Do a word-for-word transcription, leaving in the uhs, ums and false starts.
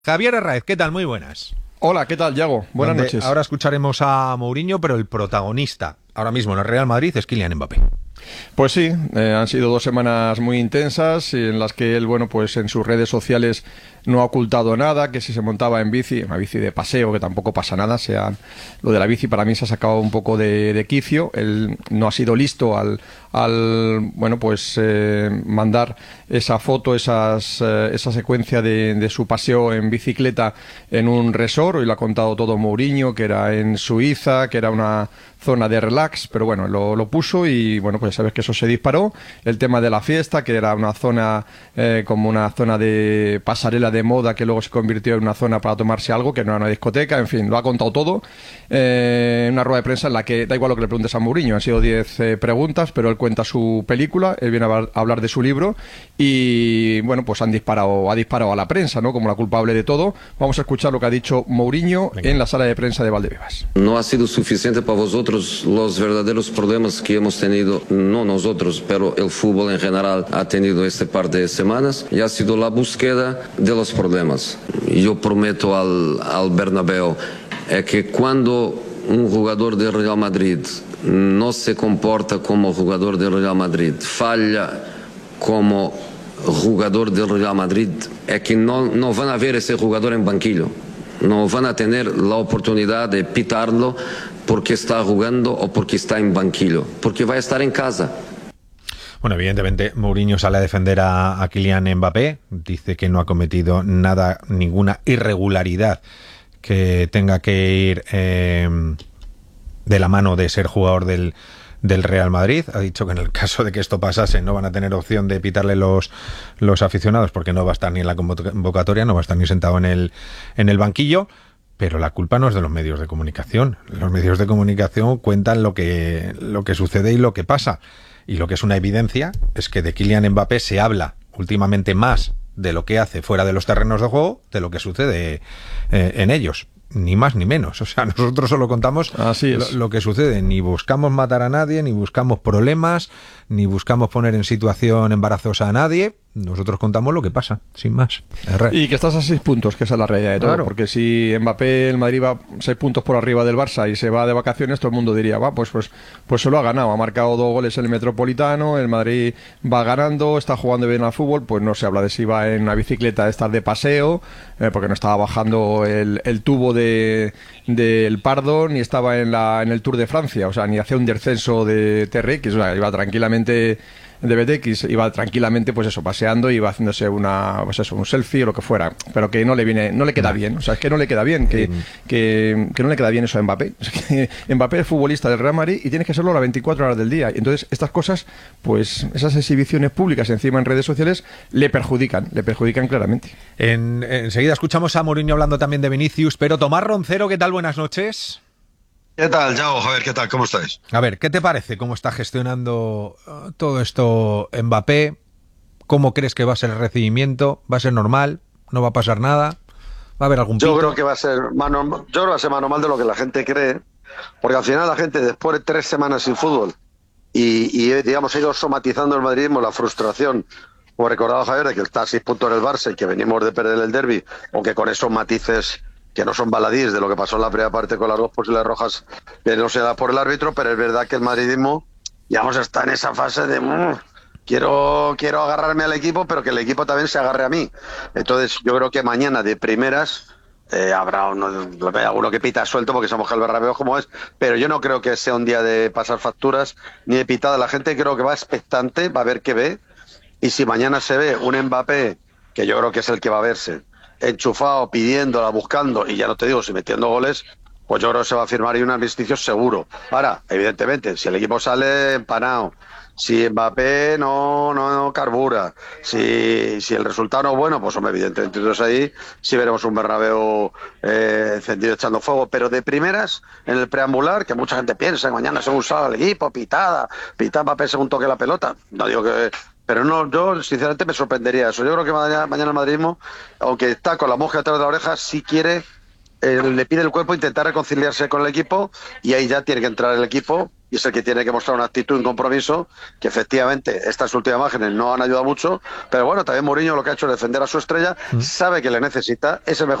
Javier Herráez, ¿qué tal? Muy buenas. Hola, ¿qué tal, Yago? Buenas Donde noches. Ahora escucharemos a Mourinho, pero el protagonista ahora mismo en el Real Madrid es Kylian Mbappé. Pues sí, eh, han sido dos semanas muy intensas en las que él, bueno, pues en sus redes sociales no ha ocultado nada, que si se montaba en bici, una bici de paseo, que tampoco pasa nada, sea, lo de la bici para mí se ha sacado un poco de, de quicio. Él no ha sido listo al, al bueno, pues eh, mandar esa foto, esas, eh, esa secuencia de, de su paseo en bicicleta en un resort. Hoy lo ha contado todo Mourinho, que era en Suiza, que era una zona de relax, pero bueno, lo, lo puso y bueno, pues ya sabes que eso se disparó. El tema de la fiesta, que era una zona eh, como una zona de pasarela de moda que luego se convirtió en una zona para tomarse algo, que no era una discoteca, en fin, lo ha contado todo eh, en una rueda de prensa en la que da igual lo que le preguntes a Mourinho, han sido diez eh, preguntas, pero él cuenta su película, él viene a hablar de su libro y bueno, pues han disparado, ha disparado a la prensa, ¿no? Como la culpable de todo. Vamos a escuchar lo que ha dicho Mourinho Venga. en la sala de prensa de Valdebebas. No ha sido suficiente para vosotros los verdaderos problemas que hemos tenido, no nosotros, pero el fútbol en general ha tenido este par de semanas, y ha sido la búsqueda de los problemas. Yo prometo al, al Bernabéu es que cuando un jugador del Real Madrid no se comporta como jugador del Real Madrid, falla como jugador del Real Madrid, es que no, no van a ver ese jugador en banquillo. No van a tener la oportunidad de pitarlo porque está jugando o porque está en banquillo, porque va a estar en casa. Bueno, evidentemente Mourinho sale a defender a, a Kylian Mbappé, dice que no ha cometido nada, ninguna irregularidad que tenga que ir eh, de la mano de ser jugador del, del Real Madrid. Ha dicho que en el caso de que esto pasase no van a tener opción de pitarle los, los aficionados porque no va a estar ni en la convocatoria, no va a estar ni sentado en el, en el banquillo. Pero la culpa no es de los medios de comunicación. Los medios de comunicación cuentan lo que, lo que sucede y lo que pasa. Y lo que es una evidencia es que de Kylian Mbappé se habla últimamente más de lo que hace fuera de los terrenos de juego de lo que sucede eh, en ellos. Ni más ni menos. O sea, nosotros solo contamos Así es. lo, lo que sucede. Ni buscamos matar a nadie, ni buscamos problemas, ni buscamos poner en situación embarazosa a nadie. Nosotros contamos lo que pasa, sin más. Y que estás a seis puntos, que esa es la realidad de todo. Claro. Porque si Mbappé, el Madrid va seis puntos por arriba del Barça y se va de vacaciones, todo el mundo diría, va, pues, pues, pues se lo ha ganado. Ha marcado dos goles en el Metropolitano, el Madrid va ganando, está jugando bien al fútbol, pues no se habla de si va en una bicicleta de estar de paseo, eh, porque no estaba bajando el, el tubo de del Pardo, ni estaba en, la, en el Tour de Francia, o sea, ni hacía un descenso de T R X, o sea, iba tranquilamente de B T X, iba tranquilamente, pues eso, paseando, iba haciéndose una, pues eso, un selfie o lo que fuera, pero que no le viene, no le queda bien, o sea, es que no le queda bien, que, que, que no le queda bien eso a Mbappé. Es que Mbappé es futbolista del Real Madrid y tiene que serlo a las veinticuatro horas del día. Y entonces estas cosas, pues esas exhibiciones públicas encima en redes sociales le perjudican, le perjudican claramente. En, enseguida escuchamos a Mourinho hablando también de Vinicius, pero Tomás Roncero, ¿qué tal? Buenas noches. ¿Qué tal, Yago? Javier, ¿qué tal? ¿Cómo estáis? A ver, ¿qué te parece cómo está gestionando uh, todo esto Mbappé? ¿Cómo crees que va a ser el recibimiento? ¿Va a ser normal? ¿No va a pasar nada? ¿Va a haber algún pito? Yo creo que va a ser más normal, yo creo que va a ser más normal de lo que la gente cree, porque al final la gente, después de tres semanas sin fútbol y, y digamos, ellos somatizando el madridismo, la frustración, como recordaba Javier, de que está a seis puntos del Barça y que venimos de perder el derbi, aunque con esos matices que no son baladíes de lo que pasó en la primera parte con las dos posibles rojas que no se da por el árbitro, pero es verdad que el madridismo, digamos, está en esa fase de mmm, quiero, quiero agarrarme al equipo, pero que el equipo también se agarre a mí. Entonces yo creo que mañana de primeras eh, habrá uno, alguno que pita suelto porque somos el Bernabéu como es, pero yo no creo que sea un día de pasar facturas ni de pitada. La gente creo que va expectante, va a ver qué ve, y si mañana se ve un Mbappé, que yo creo que es el que va a verse, enchufado, pidiéndola, buscando, y ya no te digo, si metiendo goles, pues yo creo que se va a firmar ahí un armisticio seguro. Ahora, evidentemente, si el equipo sale empanado, si Mbappé no, no, no carbura, si, si el resultado no es bueno, pues hombre, evidentemente, entonces ahí sí veremos un Bernabéu eh, encendido echando fuego, pero de primeras, en el preambular, que mucha gente piensa que mañana se ha usado el equipo, pitada, pitada Mbappé según toque la pelota, no digo que... Pero no, yo sinceramente me sorprendería eso. Yo creo que mañana, mañana el madridismo, aunque está con la mosca detrás de la oreja, sí quiere, eh, le pide el cuerpo intentar reconciliarse con el equipo, y ahí ya tiene que entrar el equipo y es el que tiene que mostrar una actitud y un compromiso, que efectivamente estas últimas imágenes no han ayudado mucho, pero bueno, también Mourinho lo que ha hecho es defender a su estrella, mm. sabe que le necesita, es el mejor